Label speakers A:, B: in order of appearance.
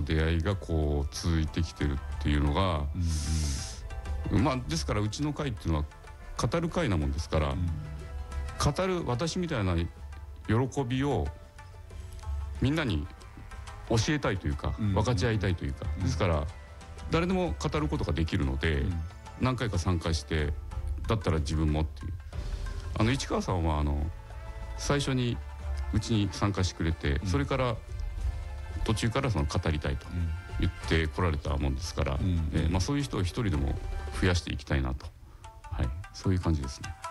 A: 出会いがこう続いてきてるっていうのが、まあですからうちの会っていうのは語る会なもんですから、語る私みたいな喜びをみんなに教えたいというか、分かち合いたいというか、ですから誰でも語ることができるので、何回か参加してだったら自分もっていう、市川さんは最初にうちに参加してくれて、それから途中からその語りたいと言ってこられたもんですから、まあ、そういう人を一人でも増やしていきたいなと、はい、そういう感じですね。